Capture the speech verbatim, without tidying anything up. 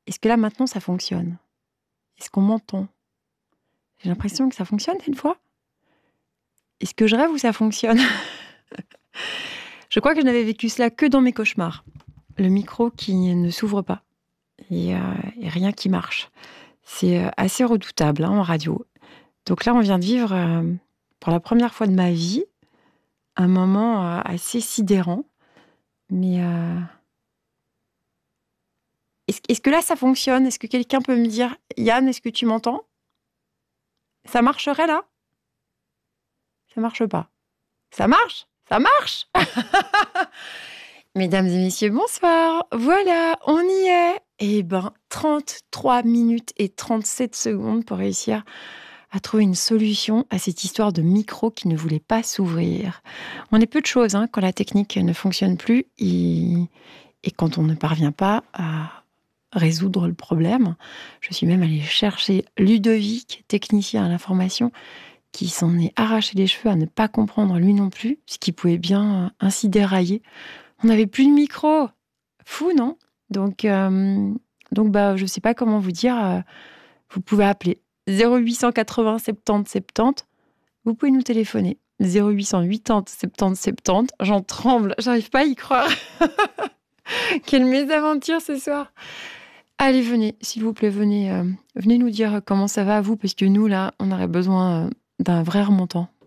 Est-ce que là, maintenant, ça fonctionne? Est-ce qu'on m'entend? J'ai l'impression que ça fonctionne cette fois. Est-ce que je rêve ou ça fonctionne? Je crois que je n'avais vécu cela que dans mes cauchemars. Le micro qui ne s'ouvre pas. Et, euh, et rien qui marche. C'est euh, assez redoutable hein, en radio. Donc là, on vient de vivre, euh, pour la première fois de ma vie, un moment euh, assez sidérant. Mais euh... est-ce, est-ce que là, ça fonctionne? Est-ce que quelqu'un peut me dire, Yann, est-ce que tu m'entends? Ça marcherait là? Ça marche pas. Ça marche? Ça marche! Mesdames et messieurs, bonsoir. Voilà, on y est. Eh ben, trente-trois minutes et trente-sept secondes pour réussir à trouver une solution à cette histoire de micro qui ne voulait pas s'ouvrir. On est peu de choses hein, quand la technique ne fonctionne plus et, et quand on ne parvient pas à résoudre le problème. Je suis même allée chercher Ludovic, technicien à l'information, qui s'en est arraché les cheveux à ne pas comprendre lui non plus, ce qui pouvait bien ainsi dérailler. On n'avait plus de micro. Fou, non? Donc, euh, donc bah, je ne sais pas comment vous dire. Euh, vous pouvez appeler zéro huit cent quatre-vingts soixante-dix soixante-dix. Vous pouvez nous téléphoner. zéro huit cent quatre-vingts soixante-dix soixante-dix. J'en tremble. J'arrive pas à y croire. Quelle mésaventure ce soir. Allez, venez. S'il vous plaît, venez. Euh, venez nous dire comment ça va à vous. Parce que nous, là, on aurait besoin euh, d'un vrai remontant.